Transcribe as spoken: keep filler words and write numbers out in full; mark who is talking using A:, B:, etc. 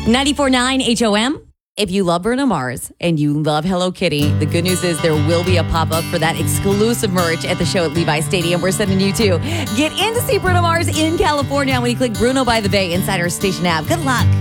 A: ninety-four point nine H O M. If you love Bruno Mars and you love Hello Kitty, the good news is there will be a pop-up for that exclusive merch at the show at Levi Stadium. We're sending you to get in to see Bruno Mars in California when you click Bruno by the Bay inside our station app. Good luck.